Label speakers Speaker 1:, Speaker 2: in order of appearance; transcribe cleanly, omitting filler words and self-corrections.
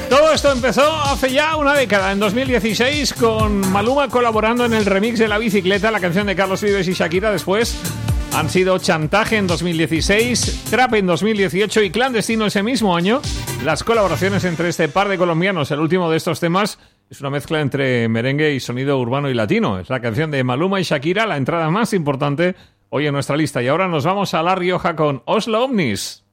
Speaker 1: Todo esto empezó hace ya una década, en 2016, con Maluma colaborando en el remix de La Bicicleta, la canción de Carlos Vives y Shakira. Después han sido Chantaje en 2016, Trap en 2018 y Clandestino ese mismo año. Las colaboraciones entre este par de colombianos, el último de estos temas, es una mezcla entre merengue y sonido urbano y latino. Es la canción de Maluma y Shakira, la entrada más importante hoy en nuestra lista. Y ahora nos vamos a La Rioja con Oslo Omnis.